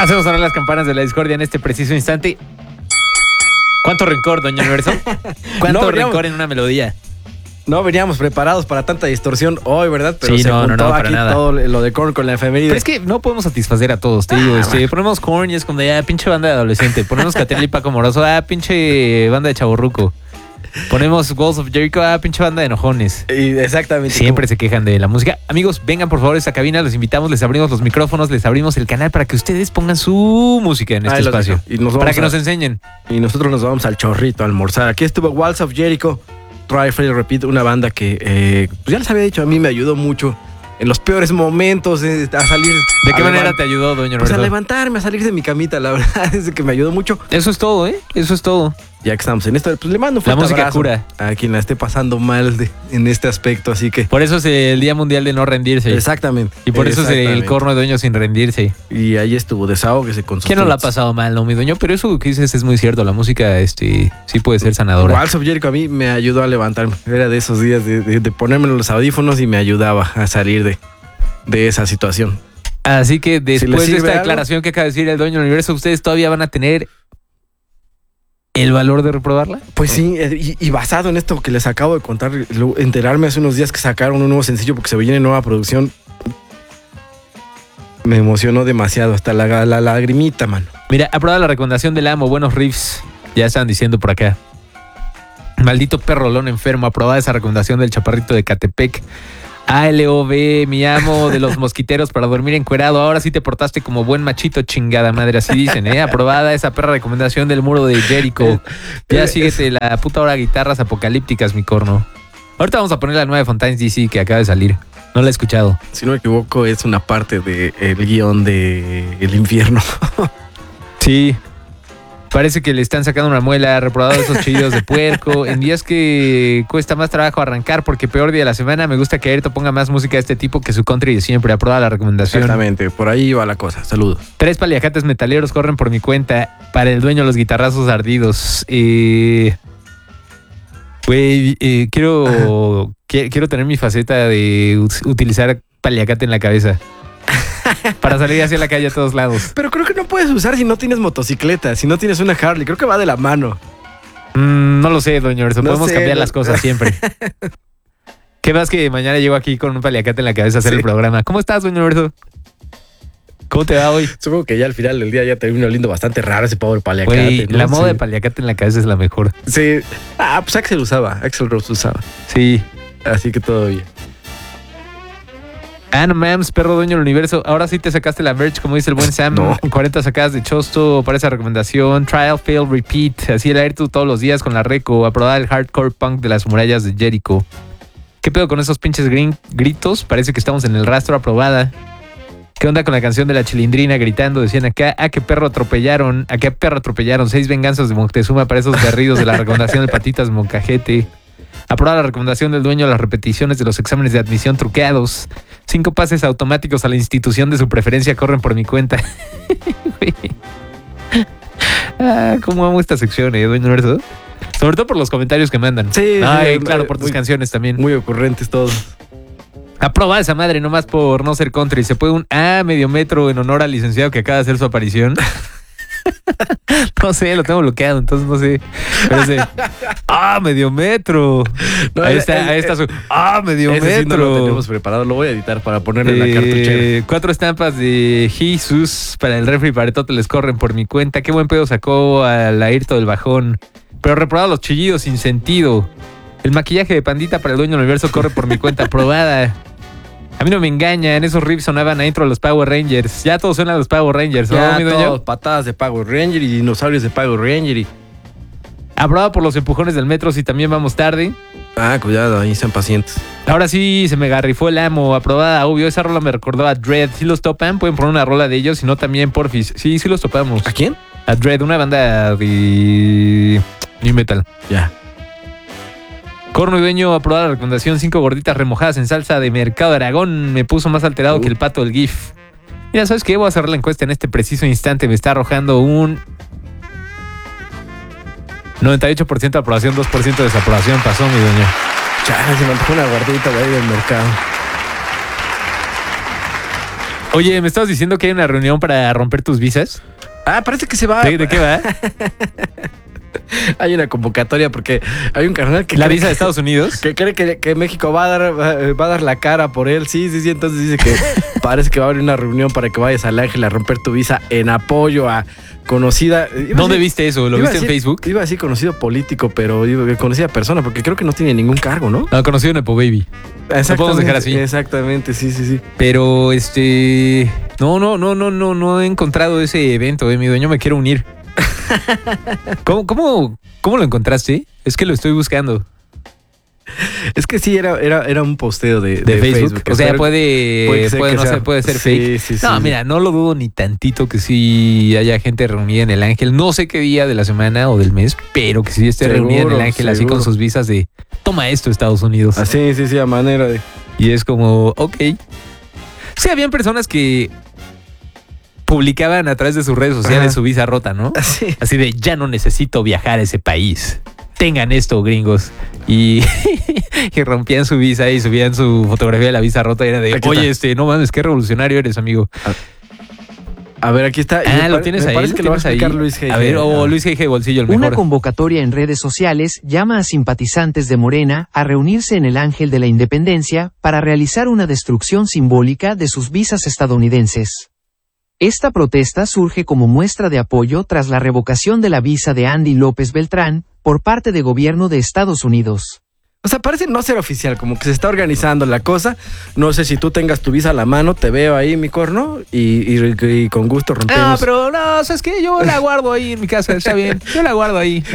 Hacemos sonar las campanas de la discordia en este preciso instante. ¿Cuánto rencor, Doña Universo? ¿Cuánto rencor en una melodía? No veníamos preparados para tanta distorsión hoy, ¿verdad? Pero sí, se no, juntó aquí nada. todo lo de Korn con la efeméride. Pero es que no podemos satisfacer a todos, te digo. Ponemos Korn y es como de, pinche banda de adolescente. Ponemos Catriel y Paco Moroso, pinche banda de chavorruco. Ponemos Walls of Jericho, pinche banda de enojones. Exactamente. Siempre se quejan de la música. Amigos, vengan por favor a esta cabina, los invitamos, les abrimos los micrófonos, les abrimos el canal para que ustedes pongan su música en este espacio. Para que nos enseñen. Y nosotros nos vamos al Chorrito a almorzar. Aquí estuvo Walls of Jericho, Try, Fail, Repeat, una banda que pues ya les había dicho, a mí me ayudó mucho en los peores momentos a salir. ¿De qué manera te ayudó, Doña Roberto? Pues a levantarme, a salir de mi camita, la verdad es que me ayudó mucho. Eso es todo, eso es todo. Ya que estamos en esto, pues le mando un fuerte música abrazo cura a quien la esté pasando mal en este aspecto, así que... Por eso es el Día Mundial de no rendirse. Exactamente. Y por eso es el corno de Dueño sin rendirse. Y ahí estuvo, desahógese con sus... ¿Quién no la ha pasado mal, no, mi Dueño? Pero eso que dices es muy cierto, la música sí puede ser sanadora. Walls of Jericho a mí me ayudó a levantarme. Era de esos días de ponerme los audífonos y me ayudaba a salir de esa situación. Así que después de esta declaración que acaba de decir el Dueño del Universo, ¿ustedes todavía van a tener el valor de reprobarla? Pues sí, y basado en esto que les acabo de contar, enterarme hace unos días que sacaron un nuevo sencillo porque se viene nueva producción, me emocionó demasiado, hasta la lagrimita, mano. Mira, aprobada la recomendación del amo, buenos riffs, ya estaban diciendo por acá. Maldito perrolón enfermo, aprobada esa recomendación del chaparrito de Catepec. ALOB, mi amo de los mosquiteros para dormir encuerado. Ahora sí te portaste como buen machito, chingada madre. Así dicen, Aprobada esa perra recomendación del muro de Jericho. Ya síguete la puta hora guitarras apocalípticas, mi corno. Ahorita vamos a poner la nueva de Fontaines DC que acaba de salir. No la he escuchado. Si no me equivoco, es una parte del guión de El Infierno. Sí. Parece que le están sacando una muela, reprobado esos chillos de puerco. En días que cuesta más trabajo arrancar porque peor día de la semana, me gusta que Ayrton ponga más música de este tipo que su country de siempre. Aprobada la recomendación. Exactamente, por ahí va la cosa. Saludos. 3 paliacates metaleros corren por mi cuenta para el dueño de los guitarrazos ardidos. Quiero tener mi faceta de utilizar paliacate en la cabeza. Para salir hacia la calle a todos lados. Pero creo que no puedes usar si no tienes motocicleta, si no tienes una Harley. Creo que va de la mano. No lo sé, doña Orso. No podemos sé, cambiar las cosas siempre. ¿Qué más que mañana llego aquí con un paliacate en la cabeza a hacer el programa? ¿Cómo estás, doña Orso? ¿Cómo te va hoy? Supongo que ya al final del día ya termina oliendo bastante raro ese power paliacate. Güey, ¿no? La moda de paliacate en la cabeza es la mejor. Sí. Pues Axl Rose usaba. Sí. Así que todo bien. No mames, perro dueño del universo. Ahora sí te sacaste la merch, como dice el buen Sam. No. 40 sacadas de Chosto para esa recomendación. Trial, fail, repeat. Así el Ayrton todos los días con la reco. Aprobada el hardcore punk de las murallas de Jericho. ¿Qué pedo con esos pinches gritos? Parece que estamos en el rastro. Aprobada. ¿Qué onda con la canción de la Chilindrina gritando? Decían acá, qué perro atropellaron. ¿A qué perro atropellaron? 6 venganzas de Moctezuma para esos berridos de la recomendación de Patitas Moncajete. Aprobada la recomendación del dueño de las repeticiones de los exámenes de admisión truqueados. 5 pases automáticos a la institución de su preferencia corren por mi cuenta. Cómo amo esta sección, dueño universo. Sobre todo por los comentarios que mandan. Sí, claro, por tus canciones también. Muy ocurrentes todos. Aprobada esa madre, nomás por no ser country. Se puede un medio metro en honor al licenciado que acaba de hacer su aparición. No sé, lo tengo bloqueado, entonces no sé. Pero ese, medio metro. No, ahí está su medio metro. Sí no lo tenemos preparado, lo voy a editar para ponerlo en la cartuchera. 4 estampas de Jesús para el refri Paretote les corren por mi cuenta. Qué buen pedo sacó al Ayrton del bajón. Pero reprobado los chillidos sin sentido. El maquillaje de Pandita para el dueño del universo corre por mi cuenta. Aprobada. A mí no me engañan, esos riffs sonaban a intro de los Power Rangers. Ya todos suenan a los Power Rangers, ¿no, mi dueño? Todos, patadas de Power Ranger y dinosaurios de Power Ranger. Aprobado por los empujones del metro si también vamos tarde. Cuidado, ahí sean pacientes. Ahora sí se me garrifó el amo. Aprobada, obvio, esa rola me recordó a Dread. Si los topan, pueden poner una rola de ellos, si no también porfis. Sí los topamos. ¿A quién? A Dread, una banda de new metal. Ya. Corno y dueño, aprobada la recomendación. 5 gorditas remojadas en salsa de Mercado de Aragón. Me puso más alterado que el pato del GIF. Mira, ¿sabes qué? Voy a cerrar la encuesta en este preciso instante. Me está arrojando un 98% de aprobación, 2% de desaprobación. Pasó, mi dueño. Chale, se me antojó una gordita de ahí del mercado. Oye, ¿me estabas diciendo que hay una reunión para romper tus visas? Parece que se va. ¿De qué va? Hay una convocatoria porque hay un carnal que ¿La cree visa de Estados Unidos? que cree que México va a dar la cara por él. Sí. Entonces dice que parece que va a haber una reunión para que vayas al Ángel a romper tu visa en apoyo a conocida. ¿Dónde viste eso? ¿Lo viste en Facebook? Iba a decir conocido político, pero conocida persona, porque creo que no tiene ningún cargo, ¿no? No, conocido Nepo Baby. ¿Lo podemos dejar así? Exactamente, sí. Pero no he encontrado ese evento, mi dueño me quiero unir. ¿Cómo lo encontraste? Es que lo estoy buscando. Es que sí, era un posteo de Facebook. O sea, puede ser fake. Sí, no, mira, no lo dudo ni tantito que sí haya gente reunida en el Ángel. No sé qué día de la semana o del mes, pero que sí esté reunida en el Ángel así con sus visas de toma esto, Estados Unidos. Sí, a manera de... Y es como, ok. Sí, habían personas que publicaban a través de sus redes sociales su visa rota, ¿no? Sí. Así de, ya no necesito viajar a ese país. Tengan esto, gringos. Y rompían su visa y subían su fotografía de la visa rota y era de, oye, no mames, qué revolucionario eres, amigo. A ver, aquí está. ¿Lo tienes ahí? Parece que lo va a explicar Luis G. A ver, Luis G. de Bolsillo, el mejor. Una convocatoria en redes sociales llama a simpatizantes de Morena a reunirse en el Ángel de la Independencia para realizar una destrucción simbólica de sus visas estadounidenses. Esta protesta surge como muestra de apoyo tras la revocación de la visa de Andy López Beltrán por parte del gobierno de Estados Unidos. O sea, parece no ser oficial, como que se está organizando la cosa. No sé si tú tengas tu visa a la mano, te veo ahí, mi corno, y con gusto rompemos. No, pero no, ¿sabes qué? Yo la guardo ahí en mi casa, está bien. Yo la guardo ahí.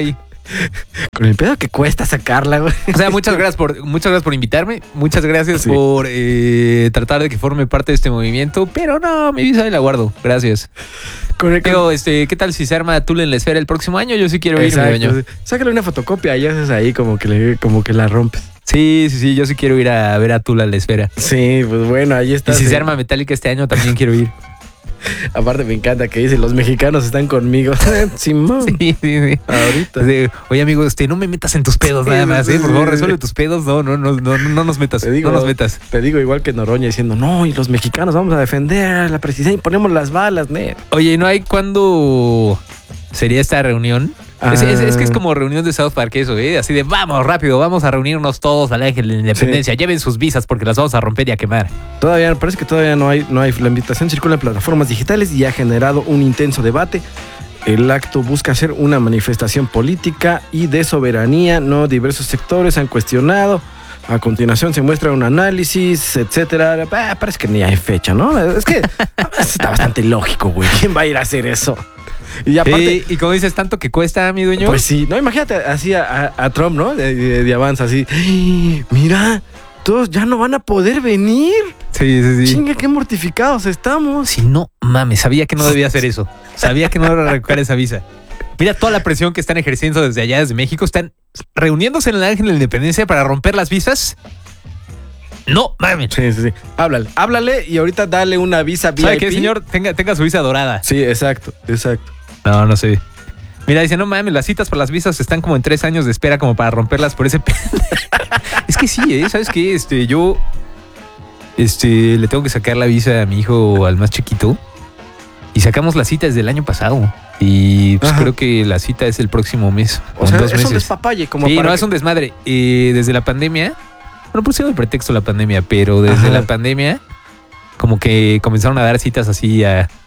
Con el pedo que cuesta sacarla, güey. O sea, muchas gracias por invitarme. Muchas gracias por tratar de que forme parte de este movimiento. Pero no, mi visa ahí la guardo. Gracias. ¿Qué tal si se arma Tula en la esfera el próximo año? Yo sí quiero ir, mi dueño. Sácale una fotocopia y haces ahí como que la rompes. Sí, yo sí quiero ir a ver a Tula en la esfera. Sí, pues bueno, ahí está. Y si se arma Metallica este año, también quiero ir. Aparte me encanta que dice, los mexicanos están conmigo. Simón. Sí. Ahorita. Oye, amigo, no me metas en tus pedos nada más, Por favor, resuelve tus pedos. No nos metas. No nos metas. Te digo igual que Noroña diciendo, no, y los mexicanos vamos a defender a la presidencia y ponemos las balas, Oye, ¿no hay cuándo sería esta reunión? Es que es como reunión de South Park eso, así de vamos rápido, vamos a reunirnos todos al Ángel de la Independencia, lleven sus visas porque las vamos a romper y a quemar. Parece que todavía no hay. La invitación circula en plataformas digitales y ha generado un intenso debate. El acto busca ser una manifestación política y de soberanía, no diversos sectores han cuestionado. A continuación se muestra un análisis, etcétera. Parece que ni hay fecha, ¿no? Es que está bastante lógico, güey. ¿Quién va a ir a hacer eso? Y aparte, y como dices, tanto que cuesta, mi dueño. Pues sí, no, imagínate así a Trump, ¿no? De avanza así. Mira, todos ya no van a poder venir. Sí. Chinga, qué mortificados estamos. Si no mames, sabía que no debía hacer eso. Sabía que no era revocar esa visa. Mira toda la presión que están ejerciendo desde allá, desde México. Están reuniéndose en el Ángel de la Independencia para romper las visas. No mames. Sí. Háblale y ahorita dale una visa VIP. ¿Sabe qué, señor? Tenga su visa dorada. Sí, exacto. No sé. Mira, dice, no mames, las citas para las visas están como en 3 años de espera como para romperlas por ese Es que sí, ¿sabes qué? Yo le tengo que sacar la visa a mi hijo, al más chiquito. Y sacamos la cita desde el año pasado. Y pues creo que la cita es el próximo mes. O sea, es un despapalle. Es un desmadre. Desde la pandemia, bueno, pues sí, el pretexto la pandemia, pero desde la pandemia como que comenzaron a dar citas así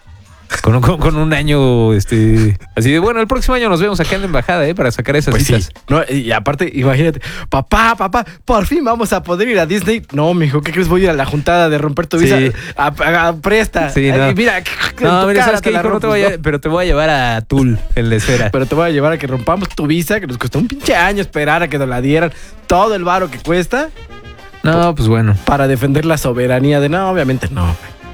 con un año, así de, bueno, el próximo año nos vemos acá en la embajada, para sacar esas citas. Sí. No, y aparte, imagínate, papá, por fin vamos a poder ir a Disney. No, mijo, ¿qué crees? Voy a ir a la juntada de romper tu visa. Presta. Sí, no. Mira, ¿sabes qué, hijo? Pero te voy a llevar a Tul en la esfera. Pero te voy a llevar a que rompamos tu visa, que nos costó un pinche año esperar a que nos la dieran. Todo el varo que cuesta. No, pues bueno. Para defender la soberanía de... No, obviamente no.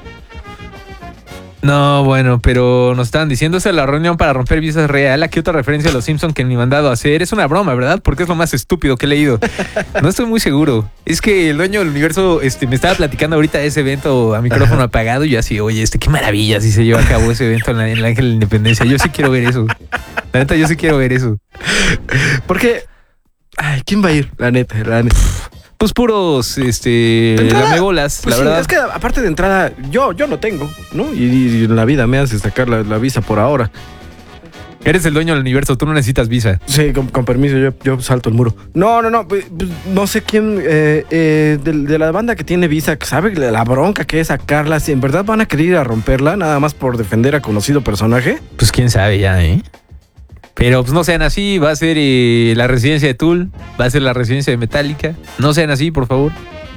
No, bueno, pero nos estaban diciendo esa es la reunión para romper visas real. Aquí otra referencia a los Simpsons que me han mandado a hacer. Es una broma, ¿verdad? Porque es lo más estúpido que he leído. No estoy muy seguro. Es que el dueño del universo me estaba platicando ahorita de ese evento a micrófono apagado y yo así, oye, qué maravilla si se lleva a cabo ese evento en el Ángel de la Independencia. Yo sí quiero ver eso. La neta, yo sí quiero ver eso. Porque... Ay, ¿quién va a ir? La neta. Pues puros, lamebolas, Pues la sí, verdad. es que aparte de entrada, yo no tengo, ¿no? Y en la vida me hace sacar la visa por ahora. Eres el dueño del universo, tú no necesitas visa. Sí, con permiso, yo salto el muro. No, pues, no sé quién de la banda que tiene visa, ¿sabe la bronca que es sacarla? Si en verdad van a querer ir a romperla, nada más por defender a conocido personaje. Pues quién sabe ya, ¿eh? Pero pues no sean así, va a ser la residencia de Tool, va a ser la residencia de Metallica. No sean así, por favor.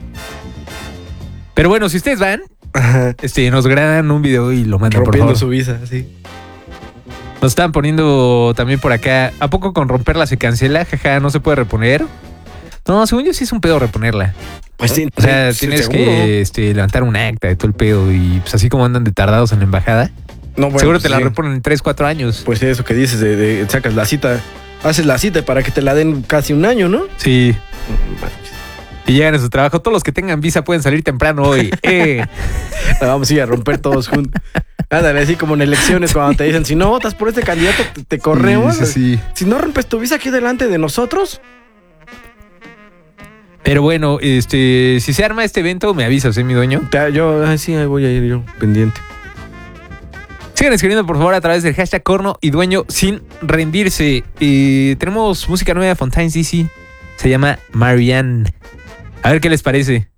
Pero bueno, si ustedes van, Ajá. nos graban un video y lo mandan, por Rompiendo favor. su visa, sí. Nos están poniendo también por acá. ¿A poco con romperla se cancela? Jaja, ¿no se puede reponer? No, según yo sí es un pedo reponerla. Pues sí. O sea, sí, tienes seguro. que levantar un acta de todo el pedo y pues así como andan de tardados en la embajada. No, bueno, seguro pues te la sí. reponen en 3-4 años. Pues sí, eso que dices de sacas la cita, haces la cita para que te la den casi un año, ¿no? Sí. Y llegan a su trabajo. Todos los que tengan visa pueden salir temprano hoy. La vamos a ir a romper todos juntos. Ándale, así como en elecciones cuando te dicen, si no votas por este candidato, te corremos. Sí. Si no rompes tu visa aquí delante de nosotros. Pero bueno, si se arma este evento, me avisas, mi dueño. Sí, ahí voy a ir yo, pendiente. Sigan escribiendo, por favor, a través del hashtag Corno y Dueño sin rendirse. Tenemos música nueva de Fontaines DC. Se llama Marianne. A ver qué les parece.